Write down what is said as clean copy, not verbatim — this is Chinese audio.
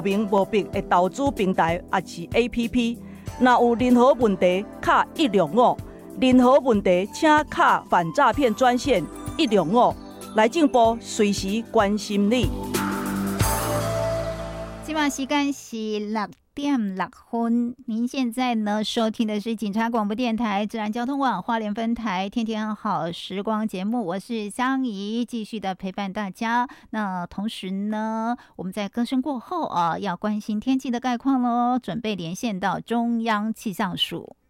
明无笔的投资平台也是 APP。若有任何问题，卡105，任何问题请卡反诈骗专线105，内政部随时关心你。 今晚时间是6:06，您现在呢收听的是警察广播电台自然交通网花莲分台天天好时光节目，我是香怡，继续的陪伴大家。那同时呢，我们在歌声过后要关心天气的概况咯，准备连线到中央气象署。